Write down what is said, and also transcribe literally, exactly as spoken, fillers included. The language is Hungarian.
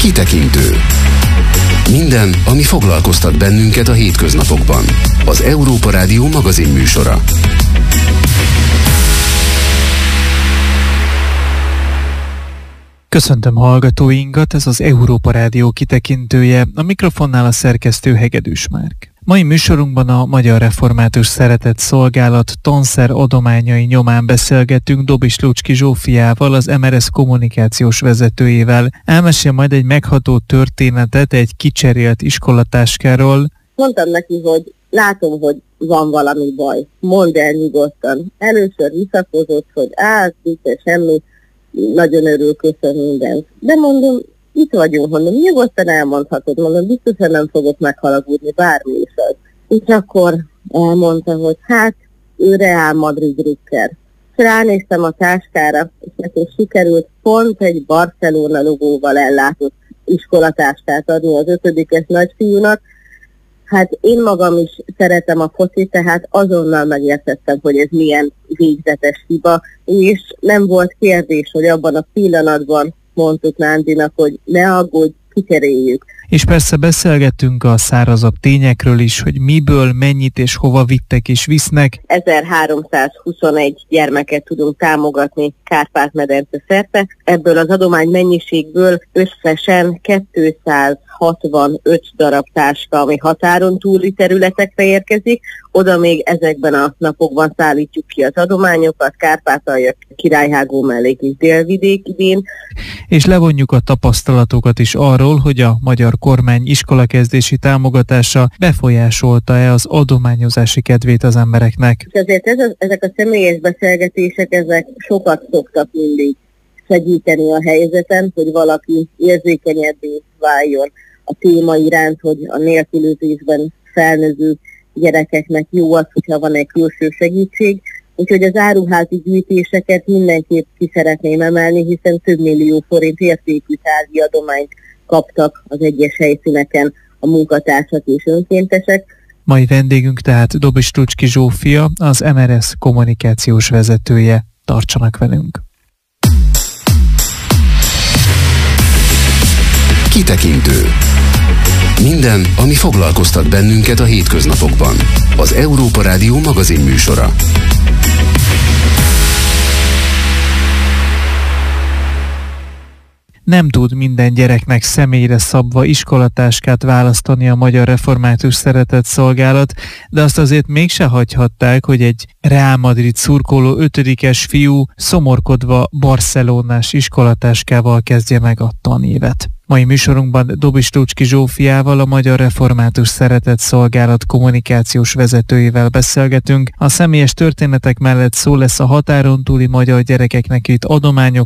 Kitekintő. Minden, ami foglalkoztat bennünket a hétköznapokban. Az Európa Rádió magazin műsora. Köszöntöm hallgatóinkat, ez az Európa Rádió kitekintője, a mikrofonnál a szerkesztő Hegedűs Márk. Mai műsorunkban a Magyar Református Szeretett Szolgálat tanszer adományai nyomán beszélgetünk Dobis Lucski Zsófiával, az em er es kommunikációs vezetőjével. Elmesél majd egy megható történetet egy kicserélt iskolatáskáról. Mondtam neki, hogy látom, hogy van valami baj. Mondd el nyugodtan. Először visszakozott, hogy á, biztos semmi, nagyon örül, köszön mindent. De mondom, itt vagyunk, mondom, nyugodtan elmondhatod, mondom, biztosan nem fogok meghalagudni, bármi is az. És akkor elmondta, hogy hát, ő Real Madrid drukker. És ránéztem a táskára, és nekem sikerült pont egy Barcelona logóval ellátott iskolatáskát adni az ötödikes nagyfiúnak. Hát én magam is szeretem a focit, tehát azonnal megértettem, hogy ez milyen végzetes hiba, és nem volt kérdés, hogy abban a pillanatban mondtuk Nándinak, hogy ne aggódj, kicseréljük. És persze beszélgettünk a szárazabb tényekről is, hogy miből, mennyit és hova vittek és visznek. ezerháromszázhuszonegy gyermeket tudunk támogatni Kárpát-medence szerte. Ebből az adomány mennyiségből összesen kétszázhatvanöt darab táska, ami határon túli területekre érkezik. Oda még ezekben a napokban szállítjuk ki az adományokat, Kárpátaljak, Királyhágó mellék és Délvidék idén. És levonjuk a tapasztalatokat is arról, hogy a magyar kormány iskolakezdési támogatása befolyásolta-e az adományozási kedvét az embereknek. És azért ez a, ezek a személyes beszélgetések, ezek sokat szoktak mindig segíteni a helyzeten, hogy valaki érzékenyebbé váljon a téma iránt, hogy a nélkülözésben felnövő gyerekeknek jó az, hogyha van egy külső segítség. Úgyhogy az áruházi gyűjtéseket mindenképp ki szeretném emelni, hiszen több millió forint értékű tárgyi adományt kaptak az egyes helyszíneken a munkatársak és önkéntesek. Mai vendégünk tehát Dobis Lucski Zsófia, az em er es kommunikációs vezetője. Tartsanak velünk! Kitekintő. Minden, ami foglalkoztat bennünket a hétköznapokban. Az Európa Rádió magazin műsora. Nem tud minden gyereknek személyre szabva iskolatáskát választani a Magyar Református Szeretett Szolgálat, de azt azért mégse hagyhatták, hogy egy Real Madrid szurkoló ötödikes fiú szomorkodva barcelonás iskolatáskával kezdje meg a tanévet. Mai műsorunkban Dobis Lucski Zsófiával, a Magyar Református Szeretett Szolgálat kommunikációs vezetőjével beszélgetünk. A személyes történetek mellett szó lesz a határon túli magyar gyerekeknek itt adományok